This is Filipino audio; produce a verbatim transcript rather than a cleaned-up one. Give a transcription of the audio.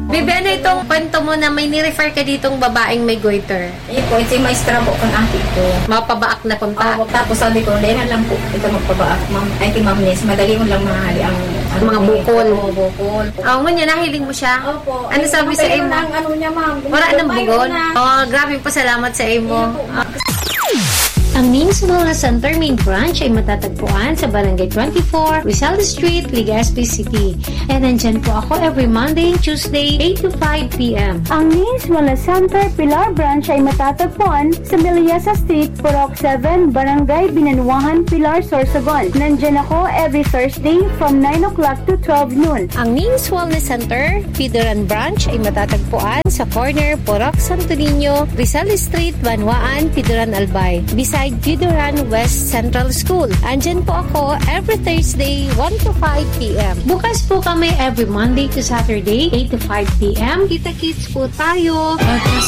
Bibi, ano itong kwento mo na may ni-refer ka ditong babaeng may goiter? Eh po, ito yung maestra po kang ate ko. Mapabaak na punta. Oh, tapos sabi ko, hindi na lang po ito magpabaak. Ma'am, ay kay Ma'am Nes, madali mo lang mahali ang ano, Mga bukol. Oo, bukol. Oo, oh, ngunyan, nahiling mo siya? Opo. Ano Ay, sabi sa pero imo? ng ano niya, ma'am. Wala nang Ayaw bukol? na. Oh, grabe po, salamat sa imo. Ah. Ang Ning's Wellness Center main branch ay matatagpuan sa Barangay twenty-four, Rizal Street, Legazpi City. And nandyan po ako every Monday and Tuesday, eight to five p.m. Ang Ning's Wellness Center Pilar Branch ay matatagpuan sa Miliasa Street, Purok seven, Barangay Binanuahan, Pilar, Sorsogon. Nandyan ako every Thursday from nine o'clock to twelve noon. Ang Ning's Wellness Center, Pidoran Branch ay matatagpuan sa corner Purok Santo Niño, Rizal Street, Banwaan, Pidoran Albay. Beside Pidoran West Central School. Andyan po ako every Thursday, one to five p.m. Bukas po kami every Monday to Saturday, eight to five p.m. Kita-kits po tayo. Pagkas